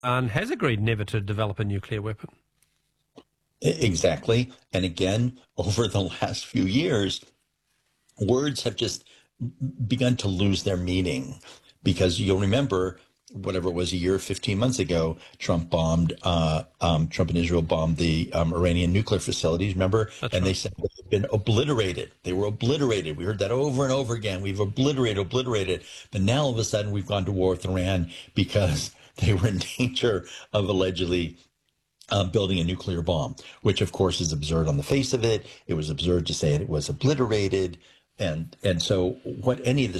Iran has agreed never to develop a nuclear weapon. Exactly. And again, over the last few years, words have just begun to lose their meaning because you'll remember whatever it was a year, 15 months ago, Trump and Israel bombed the Iranian nuclear facilities, remember? That's And they right. said they've been obliterated. They were obliterated. We heard that over and over again. We've obliterated. But now all of a sudden we've gone to war with Iran because they were in danger of allegedly building a nuclear bomb, which of course is absurd on the face of it. It was absurd to say it was obliterated. And so what any of this